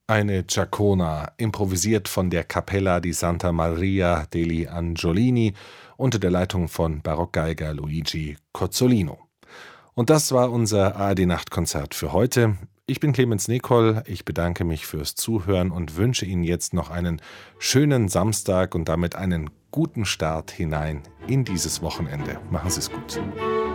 Eine Giacona, improvisiert von der Cappella di Santa Maria degli Angiolini unter der Leitung von Barockgeiger Luigi Cozzolino. Und das war unser ARD-Nachtkonzert für heute. Ich bin Clemens Nicol, ich bedanke mich fürs Zuhören und wünsche Ihnen jetzt noch einen schönen Samstag und damit einen guten Start hinein in dieses Wochenende. Machen Sie es gut.